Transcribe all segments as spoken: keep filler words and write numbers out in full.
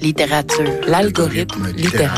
Littérature, l'algorithme littéraire.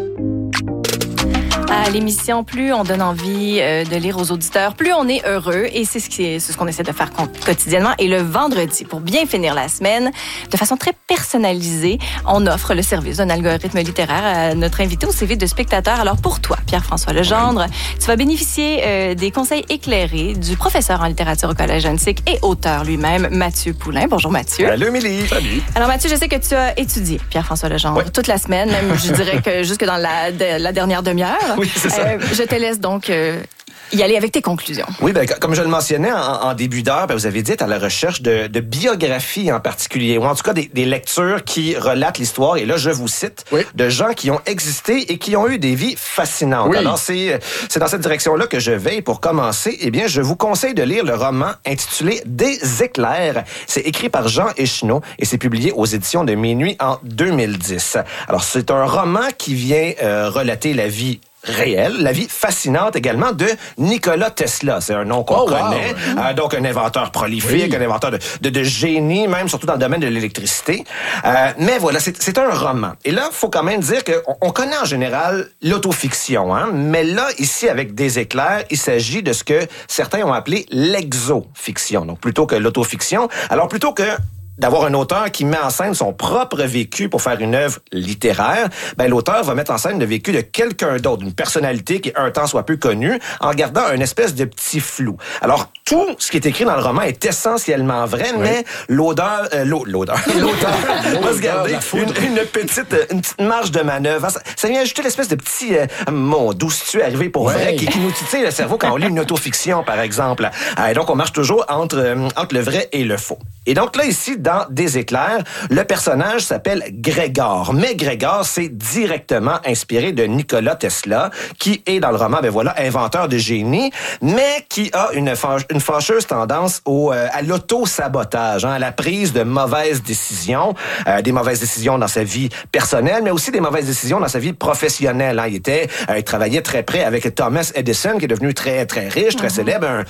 À l'émission, plus on donne envie euh, de lire aux auditeurs, plus on est heureux. Et c'est ce, qui est, c'est ce qu'on essaie de faire quotidiennement. Et le vendredi, pour bien finir la semaine, de façon très personnalisée, on offre le service d'un algorithme littéraire à notre invité au C V de spectateur. Alors pour toi, Pierre-François Legendre, tu vas bénéficier euh, des conseils éclairés du professeur en littérature au Collège Antique et auteur lui-même, Mathieu Poulin. Bonjour Mathieu. Salut Émilie. Salut. Alors Mathieu, je sais que tu as étudié Pierre-François Legendre oui. toute la semaine, même je dirais que jusque dans la, de, la dernière demi-heure. Oui, c'est ça. Euh, je te laisse donc euh, y aller avec tes conclusions. Oui, ben, comme je le mentionnais en, en début d'heure, ben, vous avez dit être à la recherche de, de biographies en particulier, ou en tout cas des, des lectures qui relatent l'histoire, et là, je vous cite, oui. de gens qui ont existé et qui ont eu des vies fascinantes. Oui. Alors, c'est, c'est dans cette direction-là que je vais. Pour commencer, eh bien, je vous conseille de lire le roman intitulé « Des éclairs ». C'est écrit par Jean Echenoz et c'est publié aux éditions de Minuit en deux mille dix. Alors, c'est un roman qui vient euh, relater la vie réelle, la vie fascinante également de Nikola Tesla. C'est un nom qu'on oh, connaît. Wow. Euh, donc, un inventeur prolifique, oui. un inventeur de, de, de génie, même surtout dans le domaine de l'électricité. Euh, mais voilà, c'est, c'est un roman. Et là, il faut quand même dire qu'on on connaît en général l'autofiction. Hein? Mais là, ici, avec Des éclairs, il s'agit de ce que certains ont appelé l'exofiction. Donc, plutôt que l'autofiction. Alors, plutôt que d'avoir un auteur qui met en scène son propre vécu pour faire une œuvre littéraire, ben l'auteur va mettre en scène le vécu de quelqu'un d'autre, d'une personnalité qui un temps soit peu connue, en gardant un espèce de petit flou. Alors, tout ce qui est écrit dans le roman est essentiellement vrai, oui. mais l'odeur, euh, l'o, l'odeur, l'auteur va se garder une, une, petite, une petite marge de manœuvre. Ça, ça vient ajouter l'espèce de petit euh, mot, d'où es-tu arrivé pour ouais. vrai, qui, qui nous titille le cerveau quand on lit une autofiction, par exemple. Euh, donc, on marche toujours entre, euh, entre le vrai et le faux. Et donc là, ici, dans Des éclairs, le personnage s'appelle Grégor. Mais Grégor, c'est directement inspiré de Nikola Tesla, qui est, dans le roman, ben voilà, inventeur de génie, mais qui a une, fâche, une fâcheuse tendance au, euh, à l'auto-sabotage, hein, à la prise de mauvaises décisions, euh, des mauvaises décisions dans sa vie personnelle, mais aussi des mauvaises décisions dans sa vie professionnelle. Hein. Il était, euh, il travaillait très près avec Thomas Edison, qui est devenu très, très riche, très mm-hmm. célèbre, un,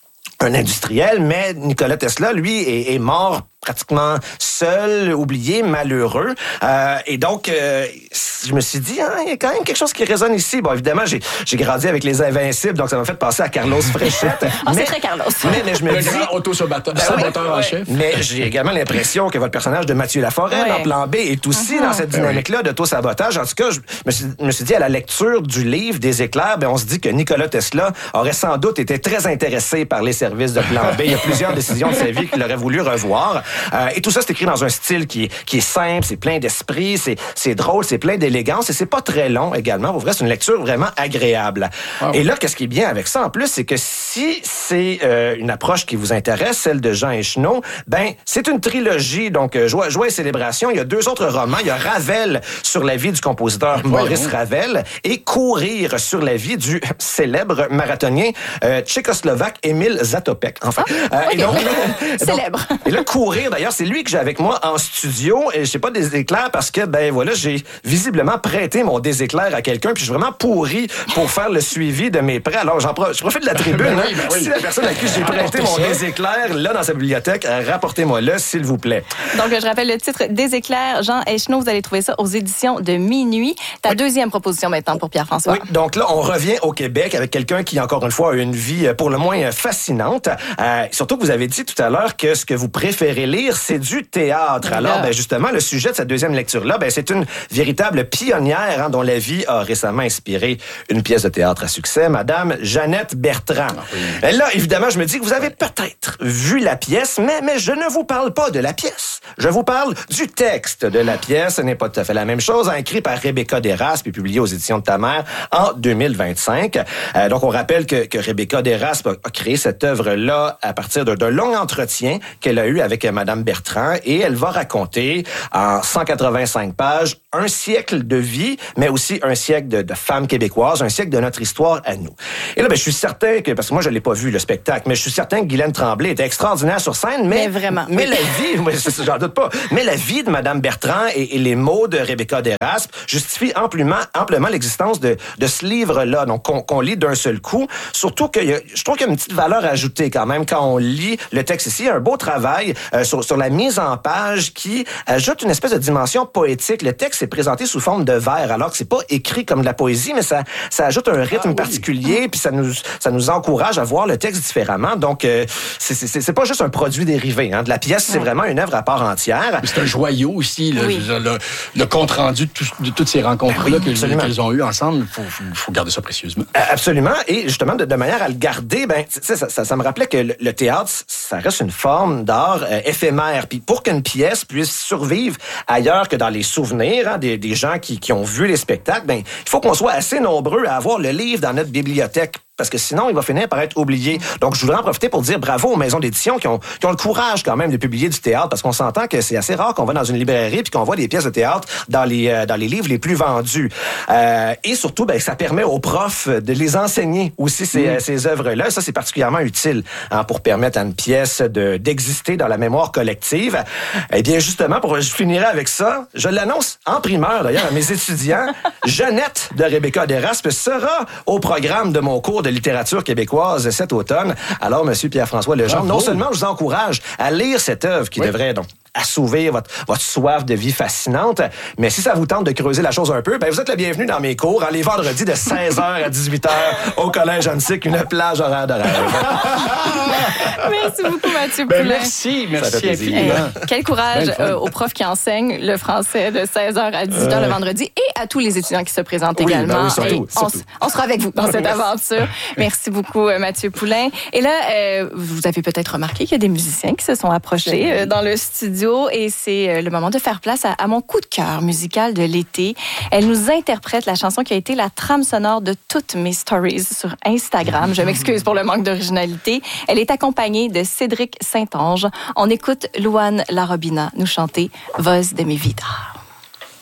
un industriel, mais Nikola Tesla, lui, est, est mort pratiquement seul, oublié, malheureux. Euh, et donc, euh, je me suis dit, hein, il y a quand même quelque chose qui résonne ici. Bon, évidemment, j'ai, j'ai grandi avec les Invincibles, donc ça m'a fait penser à Carlos Fréchette. oh, c'est très Carlos. Mais, mais je me le dis... grand auto-saboteur ben, oui, en ouais. chef. Mais j'ai également l'impression que votre personnage de Mathieu Laforêt, ouais. dans Plan B, est aussi uh-huh. dans cette dynamique-là ben, d'auto-sabotage. En tout cas, je me suis, me suis dit, à la lecture du livre Des éclairs, ben, on se dit que Nikola Tesla aurait sans doute été très intéressé par les services de Plan B. Il y a plusieurs décisions de sa vie qu'il aurait voulu revoir. Euh, et tout ça, c'est écrit dans un style qui est, qui est simple, c'est plein d'esprit, c'est, c'est drôle, c'est plein d'élégance et c'est pas très long également. Pour vrai, c'est une lecture vraiment agréable. Wow. Et là, qu'est-ce qui est bien avec ça en plus, c'est que si c'est euh, une approche qui vous intéresse, celle de Jean Echenoz, ben c'est une trilogie, donc euh, Joie, Joie et Célébration. Il y a deux autres romans. Il y a Ravel sur la vie du compositeur ouais, Maurice ouais. Ravel et Courir sur la vie du célèbre marathonien euh, tchécoslovaque Émile Zatopek. Enfin, ah, euh, okay. et donc, célèbre. Donc, et là, Courir, d'ailleurs, c'est lui que j'ai avec moi en studio et je sais pas des éclairs parce que ben voilà, j'ai visiblement prêté mon déséclair à quelqu'un puis je suis vraiment pourri pour faire le suivi de mes prêts. Alors j'en pro- je profite de la tribune. ben oui, ben oui. Si la personne à qui j'ai prêté mon déséclair là dans sa bibliothèque, rapportez-moi-le s'il vous plaît. Donc je rappelle le titre Des éclairs, Jean Echenoz, vous allez trouver ça aux éditions de Minuit. Ta oui. deuxième proposition maintenant pour Pierre-François. Oui, donc là on revient au Québec avec quelqu'un qui encore une fois a une vie pour le moins fascinante. Euh, surtout que vous avez dit tout à l'heure que ce que vous préférez lire c'est du théâtre. Alors, ben justement, le sujet de cette deuxième lecture-là, ben c'est une véritable pionnière hein, dont la vie a récemment inspiré une pièce de théâtre à succès, Madame Jeannette Bertrand. Ah, oui. Là, évidemment, je me dis que vous avez peut-être vu la pièce, mais, mais je ne vous parle pas de la pièce. Je vous parle du texte de la pièce. Ce n'est pas tout à fait la même chose. Hein, écrit par Rebecca Deraspe et publié aux éditions de ta mère en deux mille vingt-cinq. Euh, donc, on rappelle que, que Rebecca Deraspe a, a créé cette œuvre-là à partir d'un, d'un long entretien qu'elle a eu avec Madame Bertrand et elle va raconter en cent quatre-vingt-cinq pages un siècle de vie, mais aussi un siècle de, de femmes québécoises, un siècle de notre histoire à nous. Et là, ben, je suis certain que, parce que moi, je l'ai pas vu, le spectacle, mais je suis certain que Guylaine Tremblay était extraordinaire sur scène, mais... Mais vraiment. Mais oui. la vie, moi, c'est, j'en doute pas. Mais la vie de Mme Bertrand et, et les mots de Rebecca Deraspe justifient amplement, amplement l'existence de, de ce livre-là, donc qu'on, qu'on lit d'un seul coup. Surtout que y a, je trouve qu'il y a une petite valeur ajoutée quand même quand on lit le texte ici. Il y a un beau travail euh, sur, sur la mise en page qui ajoute une espèce de dimension poétique. Le texte est présenté sous forme de vers, alors que c'est pas écrit comme de la poésie, mais ça, ça ajoute un rythme ah, oui. particulier, puis ça nous, ça nous encourage à voir le texte différemment. Donc, euh, c'est, c'est, c'est pas juste un produit dérivé. Hein. De la pièce, c'est ouais. vraiment une œuvre à part entière. C'est un joyau aussi, là, oui. le, le compte-rendu de, tout, de toutes ces rencontres-là ben oui, qu'elles, qu'elles ont eues ensemble. Il faut, faut garder ça précieusement. Absolument. Et justement, de, de manière à le garder, ben, ça, ça, ça me rappelait que le, le théâtre, ça reste une forme d'art euh, éphémère. Puis pour qu'une pièce puisse survivre ailleurs que dans les souvenirs hein, des, des gens qui, qui ont vu les spectacles, ben, il faut qu'on soit assez nombreux à avoir le livre dans notre bibliothèque. Parce que sinon, il va finir par être oublié. Donc, je voudrais en profiter pour dire bravo aux maisons d'édition qui ont, qui ont le courage quand même de publier du théâtre, parce qu'on s'entend que c'est assez rare qu'on va dans une librairie puis qu'on voit des pièces de théâtre dans les, euh, dans les livres les plus vendus. Euh, et surtout, ben, ça permet aux profs de les enseigner aussi ces, mmh. ces œuvres-là. Ça, c'est particulièrement utile hein, pour permettre à une pièce de, d'exister dans la mémoire collective. Eh bien, justement, pour je finirai avec ça, je l'annonce en primeur d'ailleurs à mes étudiants. Jeannette de Rebecca Deraspe sera au programme de mon cours de littérature québécoise cet automne. Alors, Monsieur Pierre-François Legendre, non seulement je vous encourage à lire cette œuvre qui oui. devrait donc assouvir votre, votre soif de vie fascinante, mais si ça vous tente de creuser la chose un peu, ben vous êtes le bienvenu dans mes cours, hein, les vendredis de seize heures à dix-huit heures au Collège Antique, une plage horaire de rêve. Merci beaucoup, Mathieu ben Poulin. Merci, merci infiniment. Hey, quel courage euh, aux profs qui enseignent le français de seize heures à dix-huit heures euh... le vendredi et à tous les étudiants qui se présentent oui, également. Ben oui, surtout, surtout. On, s- on sera avec vous dans cette aventure. Merci beaucoup, Mathieu Poulin. Et là, euh, vous avez peut-être remarqué qu'il y a des musiciens qui se sont approchés euh, dans le studio et c'est euh, le moment de faire place à, à mon coup de cœur musical de l'été. Elle nous interprète la chanson qui a été la trame sonore de toutes mes stories sur Instagram. Je m'excuse pour le manque d'originalité. Elle est accompagnée de Cédric Saint-Onge. On écoute Luan Larobina nous chanter « Voz de mi vida ».